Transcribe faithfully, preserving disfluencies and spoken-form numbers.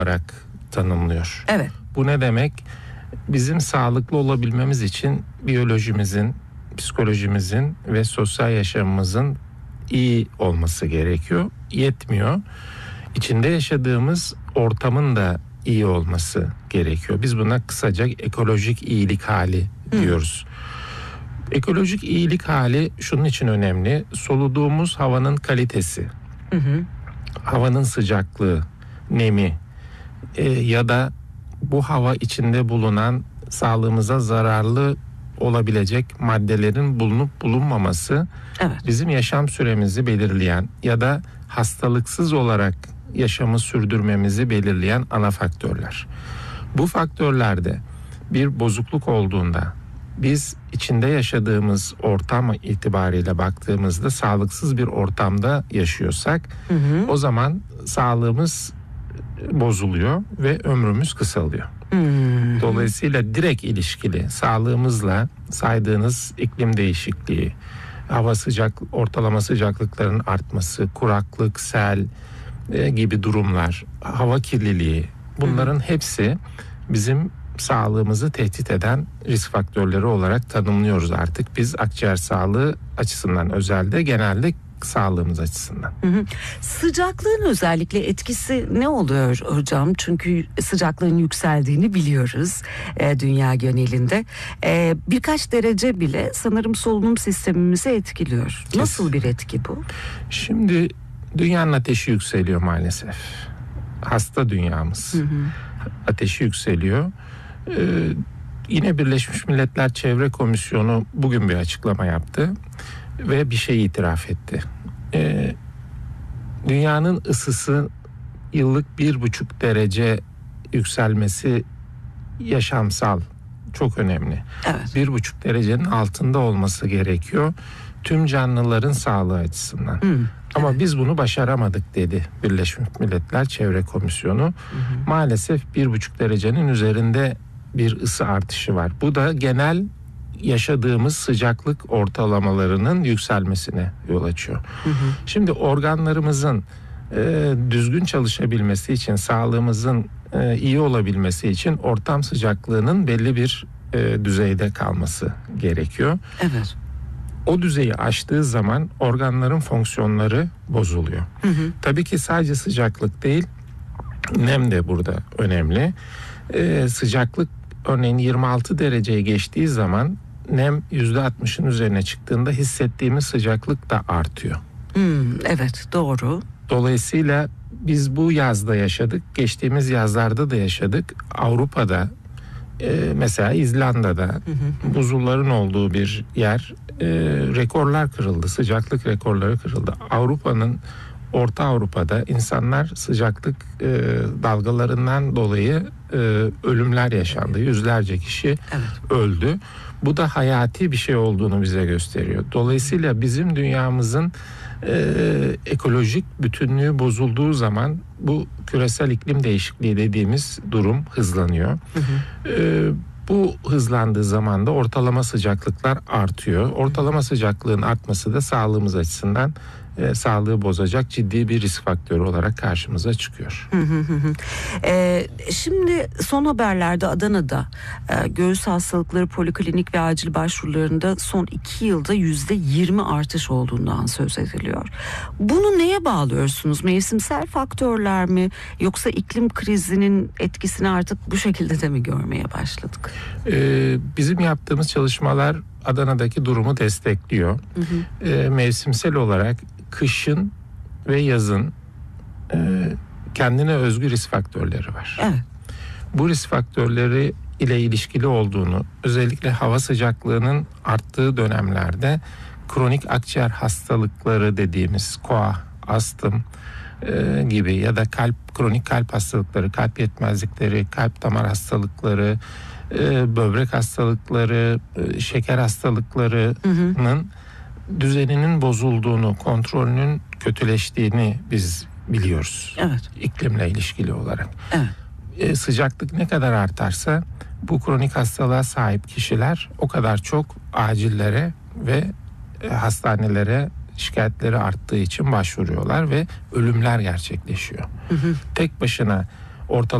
olarak tanımlıyor. Evet. Bu ne demek? Bizim sağlıklı olabilmemiz için biyolojimizin, psikolojimizin ve sosyal yaşamımızın iyi olması gerekiyor. Yetmiyor. İçinde yaşadığımız ortamın da iyi olması gerekiyor. Biz buna kısaca ekolojik iyilik hali diyoruz. Hı. Ekolojik iyilik hali şunun için önemli. Soluduğumuz havanın kalitesi, hı hı. havanın sıcaklığı, nemi e, ya da bu hava içinde bulunan sağlığımıza zararlı olabilecek maddelerin bulunup bulunmaması, evet. bizim yaşam süremizi belirleyen ya da hastalıksız olarak yaşamı sürdürmemizi belirleyen ana faktörler. Bu faktörlerde bir bozukluk olduğunda biz içinde yaşadığımız ortam itibariyle baktığımızda sağlıksız bir ortamda yaşıyorsak, hı hı. o zaman sağlığımız bozuluyor ve ömrümüz kısalıyor. Hmm. Dolayısıyla direkt ilişkili sağlığımızla saydığınız iklim değişikliği, hava sıcak, ortalama sıcaklıkların artması, kuraklık, sel e, gibi durumlar, hava kirliliği, bunların hmm. hepsi bizim sağlığımızı tehdit eden risk faktörleri olarak tanımlıyoruz artık. Biz akciğer sağlığı açısından özelde, genelde sağlığımız açısından. Hı hı. Sıcaklığın özellikle etkisi ne oluyor hocam? Çünkü sıcaklığın yükseldiğini biliyoruz e, dünya genelinde. E, birkaç derece bile sanırım solunum sistemimizi etkiliyor. Kesin. Nasıl bir etki bu? Şimdi dünyanın ateşi yükseliyor maalesef. Hasta dünyamız. Hı hı. Ateşi yükseliyor. Ee, yine Birleşmiş Milletler Çevre Komisyonu bugün bir açıklama yaptı ve bir şey itiraf etti. Ee, dünyanın ısısı yıllık bir buçuk derece yükselmesi yaşamsal, çok önemli. Evet. Bir buçuk derecenin altında olması gerekiyor tüm canlıların sağlığı açısından. Hı. Ama evet. biz bunu başaramadık dedi Birleşmiş Milletler Çevre Komisyonu. Hı hı. Maalesef bir buçuk derecenin üzerinde bir ısı artışı var. Bu da genel yaşadığımız sıcaklık ortalamalarının yükselmesine yol açıyor. Hı hı. Şimdi organlarımızın e, düzgün çalışabilmesi için, sağlığımızın e, iyi olabilmesi için ortam sıcaklığının belli bir e, düzeyde kalması gerekiyor. Evet. O düzeyi aştığı zaman organların fonksiyonları bozuluyor. Hı hı. Tabii ki sadece sıcaklık değil, nem de burada önemli. Ee, sıcaklık örneğin yirmi altı dereceyi geçtiği zaman nem yüzde altmışın üzerine çıktığında hissettiğimiz sıcaklık da artıyor. Hmm, evet, doğru. Dolayısıyla biz bu yazda yaşadık, geçtiğimiz yazlarda da yaşadık. Avrupa'da e, mesela İzlanda'da hı hı. buzulların olduğu bir yer, e, rekorlar kırıldı, sıcaklık rekorları kırıldı. Avrupa'nın Orta Avrupa'da insanlar sıcaklık e, dalgalarından dolayı e, ölümler yaşandı. Yüzlerce kişi evet. öldü. Bu da hayati bir şey olduğunu bize gösteriyor. Dolayısıyla bizim dünyamızın e, ekolojik bütünlüğü bozulduğu zaman bu küresel iklim değişikliği dediğimiz durum hızlanıyor. Hı hı. E, bu hızlandığı zaman da ortalama sıcaklıklar artıyor. Ortalama sıcaklığın artması da sağlığımız açısından E, sağlığı bozacak ciddi bir risk faktörü olarak karşımıza çıkıyor. Hı hı hı. E, şimdi son haberlerde Adana'da e, göğüs hastalıkları poliklinik ve acil başvurularında son iki yılda yüzde yirmi artış olduğundan söz ediliyor. Bunu neye bağlıyorsunuz? Mevsimsel faktörler mi? Yoksa iklim krizinin etkisini artık bu şekilde de mi görmeye başladık? E, bizim yaptığımız çalışmalar Adana'daki durumu destekliyor. Hı hı. E, mevsimsel olarak kışın ve yazın e, kendine özgü risk faktörleri var. Evet. Bu risk faktörleri ile ilişkili olduğunu, özellikle hava sıcaklığının arttığı dönemlerde kronik akciğer hastalıkları dediğimiz koa, astım e, gibi ya da kalp, kronik kalp hastalıkları, kalp yetmezlikleri, kalp damar hastalıkları, e, böbrek hastalıkları, e, şeker hastalıklarının hı hı. düzeninin bozulduğunu, kontrolünün kötüleştiğini biz biliyoruz. Evet. İklimle ilişkili olarak. Evet. Ee, sıcaklık ne kadar artarsa bu kronik hastalığa sahip kişiler o kadar çok acillere ve e, hastanelere şikayetleri arttığı için başvuruyorlar ve ölümler gerçekleşiyor. Hı hı. Tek başına ortalama